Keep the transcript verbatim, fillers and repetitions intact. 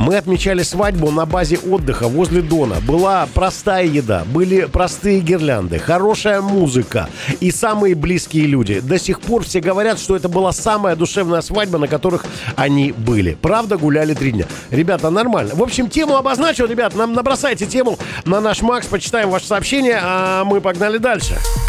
Мы отмечали свадьбу на базе отдыха возле Дона. Была простая еда, были простые гирлянды, хорошая музыка и самые близкие люди. До сих пор все говорят, что это была самая душевная свадьба, на которых они были. Правда, гуляли три дня. Ребята, нормально. В общем, тему обозначил, ребят. Нам набросайте тему на наш Макс, почитаем ваши сообщения, а мы погнали дальше.